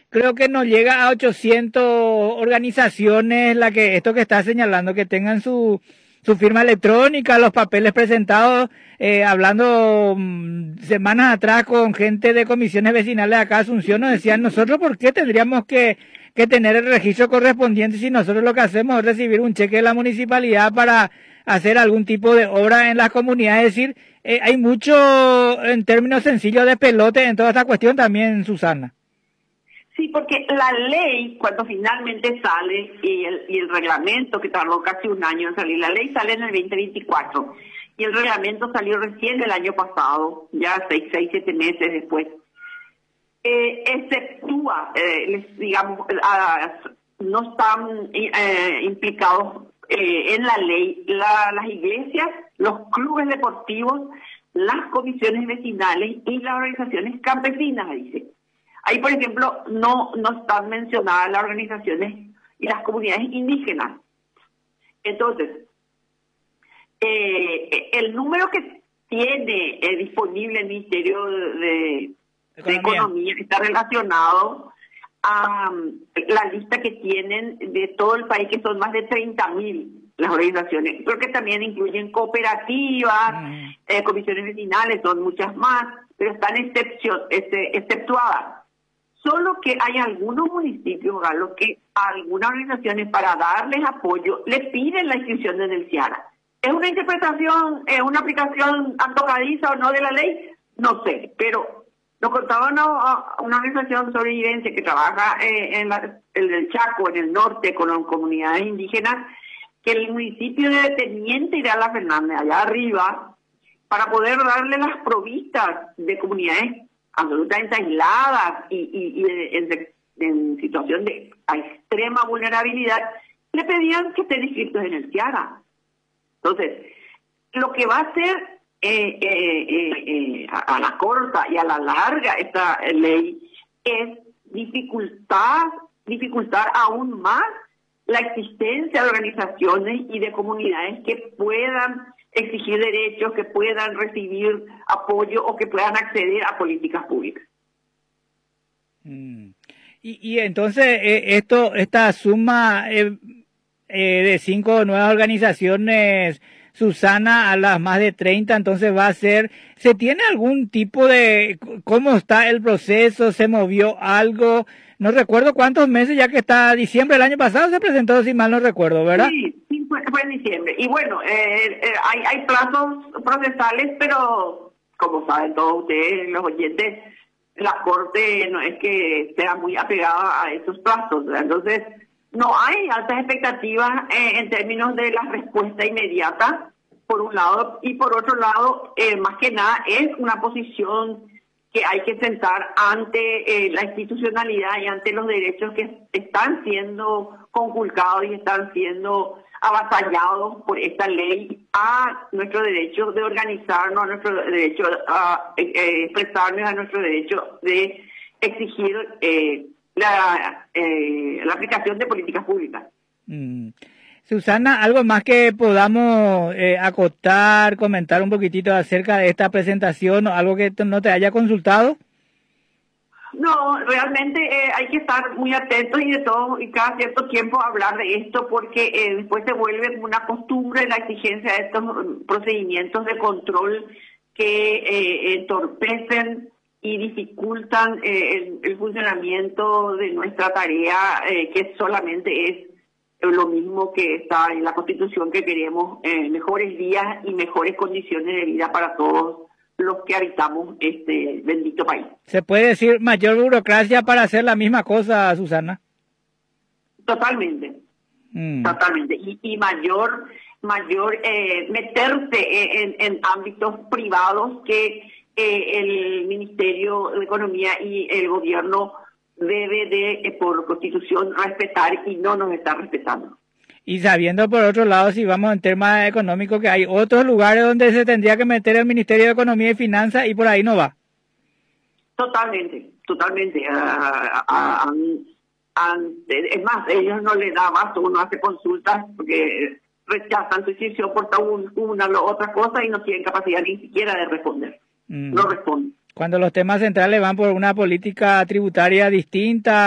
creo que no llega a 800 organizaciones esto que está señalando, que tengan su firma electrónica, los papeles presentados, hablando semanas atrás con gente de comisiones vecinales de acá de Asunción, nos decían, nosotros ¿por qué tendríamos que tener el registro correspondiente si nosotros lo que hacemos es recibir un cheque de la municipalidad para hacer algún tipo de obra en las comunidades? Es decir, hay mucho, en términos sencillos, de pelote en toda esta cuestión también, Susana. Sí, porque la ley, cuando finalmente sale, y el reglamento, que tardó casi un año en salir, la ley sale en el 2024, y el reglamento salió recién el año pasado, ya 7 meses después, exceptúa, digamos, no están implicados en la ley las iglesias, los clubes deportivos, las comisiones vecinales y las organizaciones campesinas, dice. Ahí, por ejemplo, no están mencionadas las organizaciones y las comunidades indígenas. Entonces, el número que tiene disponible el Ministerio de Economía está relacionado a la lista que tienen de todo el país, que son más de 30.000 las organizaciones. Creo que también incluyen cooperativas, comisiones vecinales, son muchas más, pero están exceptuadas. Solo que hay algunos municipios, Galo, que algunas organizaciones, para darles apoyo, le piden la inscripción en el Ciara. ¿Es una interpretación, una aplicación antojadiza o no de la ley? No sé, pero nos contaba una organización sobreviviente que trabaja en el Chaco, en el norte, con comunidades indígenas, que el municipio de Teniente Irala Fernández, allá arriba, para poder darle las provistas de comunidades absolutamente aisladas y en situación de extrema vulnerabilidad, le pedían que estén inscritos en el Ciara. Entonces, lo que va a hacer a la corta y a la larga esta ley es dificultar aún más la existencia de organizaciones y de comunidades que puedan exigir derechos, que puedan recibir apoyo o que puedan acceder a políticas públicas. Y entonces esta suma de 5 nuevas organizaciones, Susana, a las más de 30, entonces va a ser, ¿se tiene algún tipo de, cómo está el proceso? ¿Se movió algo? No recuerdo cuántos meses, ya que está diciembre del año pasado se presentó, si mal no recuerdo, ¿verdad? Sí, fue en diciembre. Y bueno, hay plazos procesales, pero como saben todos ustedes, los oyentes, la Corte no es que sea muy apegada a esos plazos, ¿verdad? Entonces, no hay altas expectativas en términos de la respuesta inmediata, por un lado, y por otro lado, más que nada, es una posición que hay que sentar ante la institucionalidad y ante los derechos que están siendo conculcados y están siendo avasallados por esta ley, a nuestro derecho de organizarnos, a nuestro derecho a expresarnos, a nuestro derecho de exigir la aplicación de políticas públicas. Susana, ¿algo más que podamos acotar, comentar un poquitito acerca de esta presentación o algo que no te haya consultado? No, realmente hay que estar muy atentos y de todo, y cada cierto tiempo hablar de esto, porque después se vuelve una costumbre la exigencia de estos procedimientos de control que entorpecen y dificultan el funcionamiento de nuestra tarea, que solamente es lo mismo que está en la Constitución, que queremos mejores días y mejores condiciones de vida para todos los que habitamos este bendito país. ¿Se puede decir mayor burocracia para hacer la misma cosa, Susana? Totalmente, totalmente. Y mayor meterse en ámbitos privados que el Ministerio de Economía y el gobierno debe de, por Constitución, respetar, y no nos está respetando. Y sabiendo, por otro lado, si vamos en temas económicos, que hay otros lugares donde se tendría que meter el Ministerio de Economía y Finanzas y por ahí no va. Totalmente. Es más, ellos no les da más, uno hace consultas porque rechazan su decisión por una u otra cosa y no tienen capacidad ni siquiera de responder. No responden. Cuando los temas centrales van por una política tributaria distinta,